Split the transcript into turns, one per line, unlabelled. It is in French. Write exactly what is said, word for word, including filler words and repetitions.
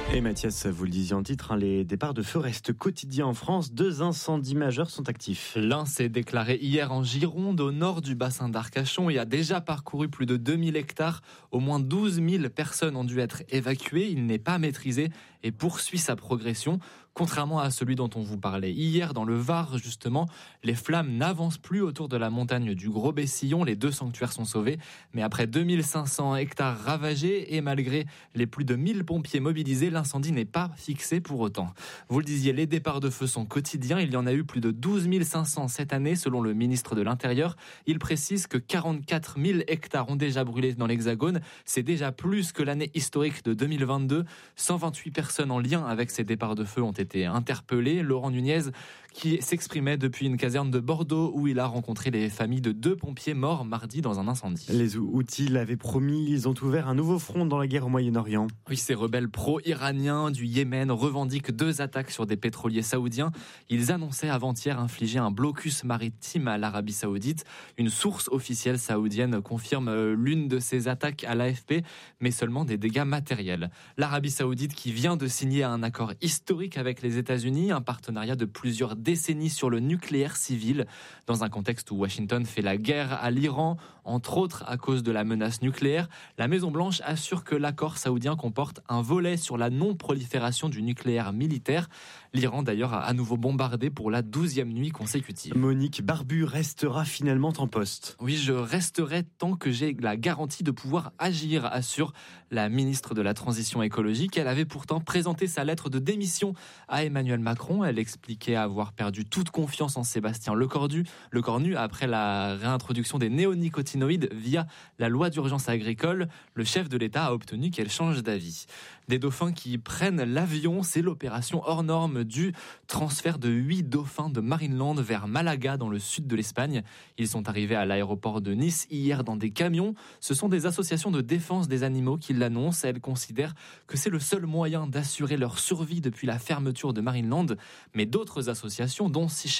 Et Mathias, vous le disiez en titre, hein, les départs de feu restent quotidiens en France. Deux incendies majeurs sont actifs.
L'un s'est déclaré hier en Gironde, au nord du bassin d'Arcachon, et a déjà parcouru plus de deux mille hectares. Au moins douze mille personnes ont dû être évacuées. Il n'est pas maîtrisé et poursuit sa progression. Contrairement à celui dont on vous parlait hier, dans le Var, justement, les flammes n'avancent plus autour de la montagne du Gros-Bessillon. Les deux sanctuaires sont sauvés. Mais après deux mille cinq cents hectares ravagés et malgré les plus de mille pompiers mobilisés, l'incendie n'est pas fixé pour autant. Vous le disiez, les départs de feu sont quotidiens. Il y en a eu plus de douze mille cinq cents cette année, selon le ministre de l'Intérieur. Il précise que quarante-quatre mille hectares ont déjà brûlé dans l'Hexagone. C'est déjà plus que l'année historique de deux mille vingt-deux. cent vingt-huit personnes en lien avec ces départs de feu ont été interpellées. Laurent Nunez, qui s'exprimait depuis une caserne de Bordeaux où il a rencontré les familles de deux pompiers morts mardi dans un incendie.
Les Houthis l'avaient promis, ils ont ouvert un nouveau front dans la guerre au Moyen-Orient.
Oui, ces rebelles pro-iraniens du Yémen revendiquent deux attaques sur des pétroliers saoudiens. Ils annonçaient avant-hier infliger un blocus maritime à l'Arabie Saoudite. Une source officielle saoudienne confirme l'une de ces attaques à l'A F P, mais seulement des dégâts matériels. L'Arabie Saoudite qui vient de signer un accord historique avec les États-Unis, un partenariat de plusieurs décennies sur le nucléaire civil, dans un contexte où Washington fait la guerre à l'Iran, entre autres à cause de la menace nucléaire. La Maison-Blanche assure que l'accord saoudien comporte un volet sur la non-prolifération du nucléaire militaire. L'Iran d'ailleurs a à nouveau bombardé pour la douzième nuit consécutive.
Monique Barbu restera finalement en poste.
Oui, je resterai tant que j'ai la garantie de pouvoir agir, assure la ministre de la Transition écologique. Elle avait pourtant présenté sa lettre de démission à Emmanuel Macron. Elle expliquait avoir perdu toute confiance en Sébastien Lecornu, Lecornu après la réintroduction des néonicotinoïdes via la loi d'urgence agricole. Le chef de l'État a obtenu qu'elle change d'avis. Des dauphins qui prennent l'avion, c'est l'opération hors norme du transfert de huit dauphins de Marineland vers Malaga dans le sud de l'Espagne. Ils sont arrivés à l'aéroport de Nice hier dans des camions. Ce sont des associations de défense des animaux qui l'annoncent. Elles considèrent que c'est le seul moyen d'assurer leur survie depuis la fermeture de Marineland. Mais d'autres associations, dont Sea